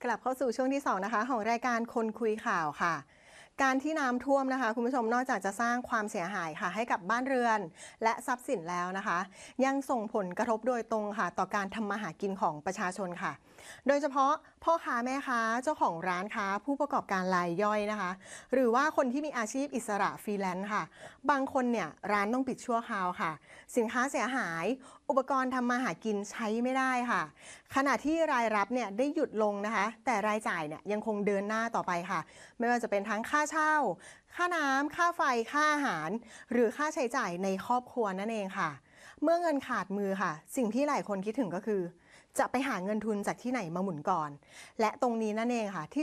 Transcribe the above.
กลับเข้าสู่ช่วงที่2นะคะของรายการคนคุยข่าวค่ะการที่น้ำท่วมนะคะคุณผู้ชมนอกจากจะสร้างความเสียหายค่ะให้กับบ้านเรือนและทรัพย์สินแล้วนะคะยังส่งผลกระทบโดยตรงค่ะต่อการทำมาหากินของประชาชนค่ะโดยเฉพาะพ่อค้าแม่ค้าเจ้าของร้านค้าผู้ประกอบการรายย่อยนะคะหรือว่าคนที่มีอาชีพอิสระฟรีแลนซ์ค่ะบางคนเนี่ยร้านต้องปิดชั่วคราวค่ะสินค้าเสียหายอุปกรณ์ทำมาหากินใช้ไม่ได้ค่ะขณะที่รายรับเนี่ยได้หยุดลงนะคะแต่รายจ่ายเนี่ยยังคงเดินหน้าต่อไปค่ะไม่ว่าจะเป็นทั้งค่าเช่าค่าน้ำค่าไฟค่าอาหารหรือค่าใช้จ่ายในครอบครัวนั่นเองค่ะเมื่อเงินขาดมือค่ะสิ่งที่หลายคนคิดถึงก็คือจะไปหาเงินทุนจากที่ไหนมาหมุนก่อนและตรงนี้นั่นเองค่ะที่